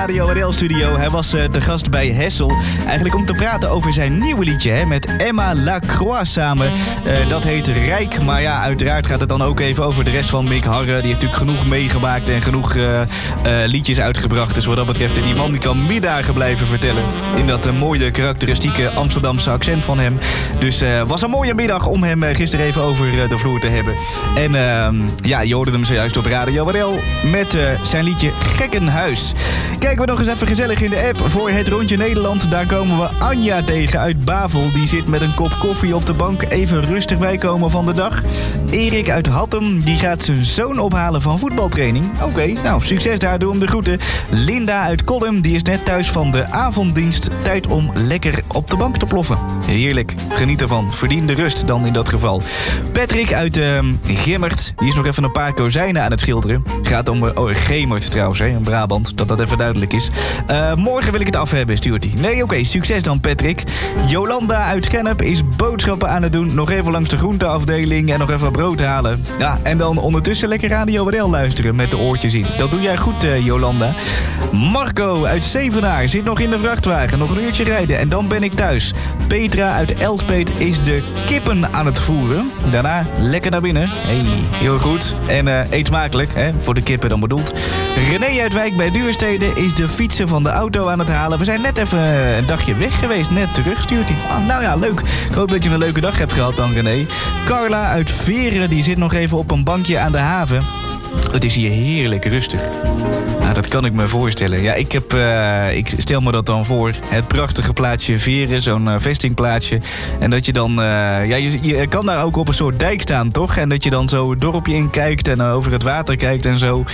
Radio RL-studio. Hij was de gast bij Hessel. Eigenlijk om te praten over zijn nieuwe liedje, hè, met Emma Lacroix samen. Dat heet Rijk. Maar ja, uiteraard gaat het dan ook even over de rest van Mick Harre. Die heeft natuurlijk genoeg meegemaakt en genoeg liedjes uitgebracht. Dus wat dat betreft, die man die kan middagen blijven vertellen. In dat mooie, karakteristieke Amsterdamse accent van hem. Dus was een mooie middag om hem gisteren even over de vloer te hebben. En ja, je hoorde hem zojuist op Radio RL met zijn liedje Gekkenhuis. Kijken we nog eens even gezellig in de app voor het Rondje Nederland. Daar komen we Anja tegen uit Bavel. Die zit met een kop koffie op de bank even rustig bijkomen van de dag. Erik uit Hattem, die gaat zijn zoon ophalen van voetbaltraining. Oké, nou, succes daar, doe hem de groeten. Linda uit Kollum, die is net thuis van de avonddienst. Tijd om lekker op de bank te ploffen. Heerlijk, geniet ervan. Verdien de rust dan in dat geval. Patrick uit Gimmert, die is nog even een paar kozijnen aan het schilderen. Gaat om Gemert trouwens, hè, in Brabant, dat even duidelijk is. Morgen wil ik het af hebben, stuurt hij. Nee, oké, succes dan Patrick. Jolanda uit Gennep is boodschappen aan het doen. Nog even langs de groenteafdeling en nog even brood halen. Ja, en dan ondertussen lekker Radio RL luisteren met de oortjes in. Dat doe jij goed, Jolanda. Marco uit Zevenaar zit nog in de vrachtwagen. Nog een uurtje rijden en dan ben ik thuis. Petra uit Elspeet is de kippen aan het voeren. Daarna lekker naar binnen. Hey, heel goed. En eet smakelijk, hè? Voor de kippen dan bedoeld. René uit Wijk bij Duurstede is de fietsen van de auto aan het halen. We zijn net even een dagje weg geweest. Net terug, stuurt hij. Oh, nou ja, leuk. Ik hoop dat je een leuke dag hebt gehad dan, René. Carla uit Veren, die zit nog even op een bankje aan de haven. Het is hier heerlijk rustig. Nou, dat kan ik me voorstellen. Ja, ik stel me dat dan voor. Het prachtige plaatsje Veren, zo'n vestingplaatsje. En dat je dan... ja, je kan daar ook op een soort dijk staan, toch? En dat je dan zo het dorpje in kijkt en over het water kijkt en zo.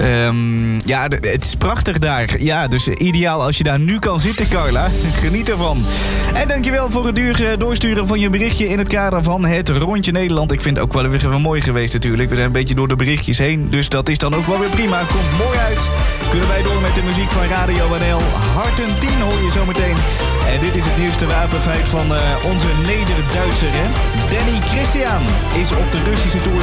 Ja, het is prachtig daar. Ja, dus ideaal als je daar nu kan zitten, Carla. Geniet ervan. En dankjewel voor het doorsturen van je berichtje in het kader van het Rondje Nederland. Ik vind het ook wel weer even mooi geweest natuurlijk. We zijn een beetje door de berichtjes heen. Dus dat is dan ook wel weer prima. Komt mooi uit. Kunnen wij door met de muziek van Radio NL. Harten 10 hoor je zometeen. En dit is het nieuwste wapenfeit van onze Neder-Duitser, hè? Danny Christian is op de Russische Tour